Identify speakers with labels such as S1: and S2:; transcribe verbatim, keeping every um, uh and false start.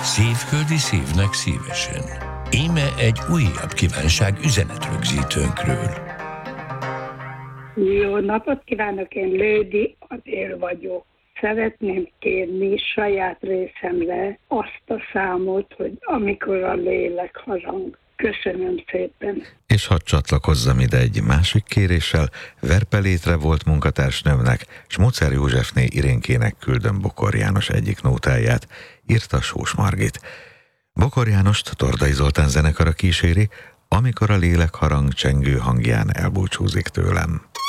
S1: Szívföldi szívnek szívesen. Íme egy újabb kívánság üzenetrögzítőnkről.
S2: Jó napot kívánok, én Lődi, az él vagyok. Szeretném kérni saját részemre azt a számot, hogy amikor a lélek harang. Köszönöm szépen.
S3: És hadd csatlakozzam ide egy másik kéréssel, Verpelétre volt munkatársnőmnek, Smocer Józsefné Irénkének küldöm Bokor János egyik nótáját, írta Sós Margit. Bokor Jánost Tordai Zoltán zenekara kíséri, amikor a lélek harang csengő hangján elbúcsúzik tőlem.